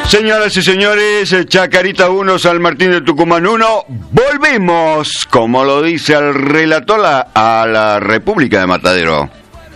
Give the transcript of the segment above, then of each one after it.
Señoras y señores, Chacarita 1, San Martín de Tucumán 1, volvemos, como lo dice el relator, a la República de Matadero.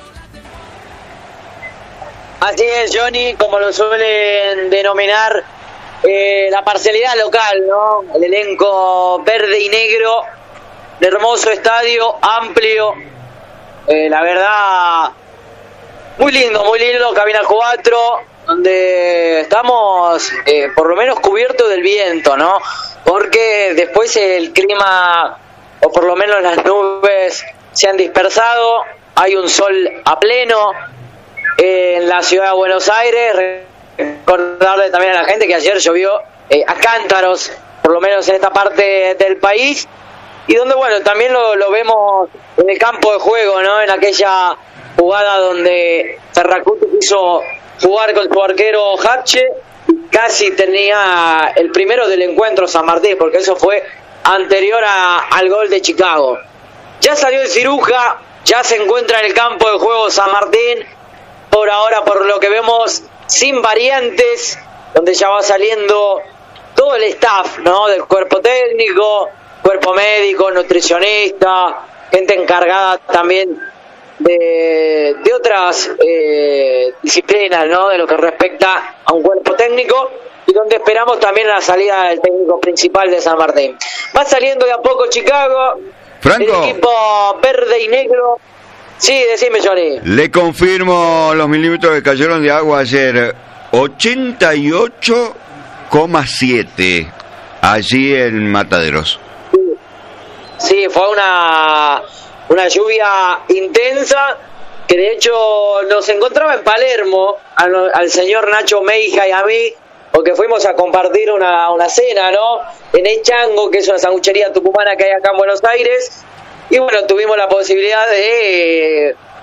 Así es, Johnny, como lo suelen denominar, la parcialidad local, ¿no? El elenco verde y negro, de hermoso estadio, amplio, la verdad, muy lindo, Cabina 4, donde estamos por lo menos cubiertos del viento, ¿no? Porque después el clima, o por lo menos las nubes, se han dispersado, hay un sol a pleno en la ciudad de Buenos Aires. Recordarle también a la gente que ayer llovió a cántaros, por lo menos en esta parte del país, y donde, bueno, también lo vemos en el campo de juego, ¿no? En aquella jugada donde Ferracuti quiso jugar con su arquero Hatche, casi tenía el primero del encuentro San Martín, porque eso fue anterior al gol de Chicago. Ya salió el Ciruja, ya se encuentra en el campo de juego San Martín, por ahora, por lo que vemos, sin variantes, donde ya va saliendo todo el staff, ¿no? Del cuerpo técnico, cuerpo médico, nutricionista, gente encargada también de otras disciplinas, ¿no? De lo que respecta a un cuerpo técnico, y donde esperamos también la salida del técnico principal de San Martín. Va saliendo de a poco Chicago, Franco, el equipo verde y negro. Sí, decime, Johnny. Le confirmo los milímetros que cayeron de agua ayer, 88,7 allí en Mataderos. Sí, fue una lluvia intensa, que de hecho nos encontraba en Palermo, al señor Nacho Meija y a mí, porque fuimos a compartir una cena, ¿no? En El Chango, que es una sanguchería tucumana que hay acá en Buenos Aires. Y bueno, tuvimos la posibilidad de